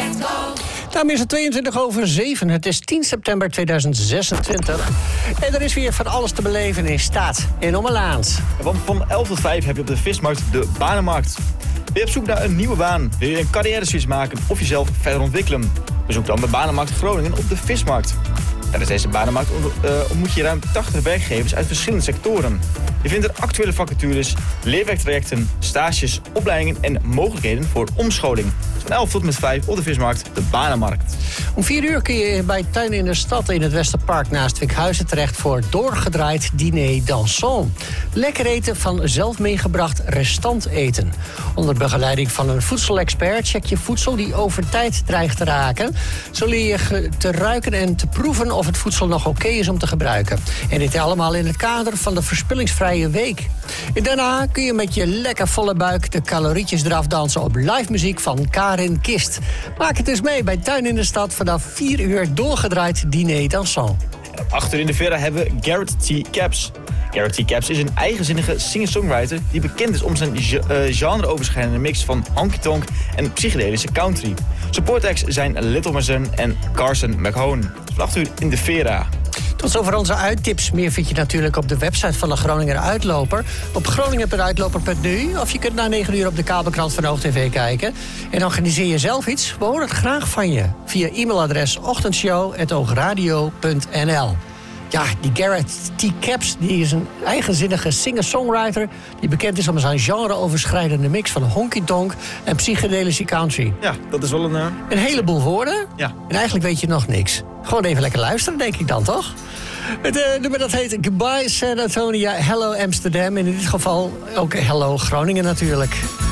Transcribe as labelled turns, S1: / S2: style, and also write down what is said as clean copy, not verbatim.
S1: Daarom is het 7:22. Het is 10 september 2026. En er is weer van alles te beleven in Stad en Ommeland.
S2: Want van 11 tot 5 heb je op de vismarkt de Banenmarkt. Ben je op zoek naar een nieuwe baan? Wil je een carrière-switch maken of jezelf verder ontwikkelen? Bezoek dan de Banenmarkt Groningen op de Vismarkt. Tijdens deze Banenmarkt ontmoet je ruim 80 werkgevers uit verschillende sectoren. Je vindt er actuele vacatures, leerwerktrajecten, stages, opleidingen en mogelijkheden voor omscholing. Dus van 11 tot met 5 op de Vismarkt, de Banenmarkt.
S1: Om 4 uur kun je bij Tuin in de Stad in het Westerpark naast Winkhuizen terecht voor doorgedraaid diner dansant. Lekker eten van zelf meegebracht restant eten. Onder begeleiding van een voedselexpert check je voedsel die over tijd dreigt te raken. Zo leer je te ruiken en te proeven of het voedsel nog oké is om te gebruiken. En dit allemaal in het kader van de verspillingsvrije week. En daarna kun je met je lekker volle buik de calorietjes eraf dansen op live muziek van Karin Kist. Maak het dus mee bij Tuin in de Stad vanaf 4 uur doorgedraaid diner dansant.
S2: Achter in de verre hebben we Garrett T. Caps. Garrett T. Caps is een eigenzinnige singer-songwriter die bekend is om zijn genre-overschrijdende mix van honky-tonk en psychedelische country. Support acts zijn Little Mason en Carson McHone. Van 8 uur in de Vera.
S1: Tot zover onze uittips. Meer vind je natuurlijk op de website van de Groninger Uitloper. Op groningen.uitloper.nu. Of je kunt na 9 uur op de kabelkrant van OogTV kijken. En organiseer je zelf iets. We horen het graag van je. Via e-mailadres ochtendshow@oogradio.nl. Ja, die Garrett T. Caps die is een eigenzinnige singer-songwriter die bekend is om zijn genre-overschrijdende mix van honky-tonk en psychedelische country.
S2: Ja, dat is wel een
S1: heleboel woorden.
S2: Ja.
S1: En eigenlijk weet je nog niks. Gewoon even lekker luisteren, denk ik dan, toch? Het nummer dat heet Goodbye San Antonio, Hello Amsterdam. En in dit geval ook Hello Groningen natuurlijk.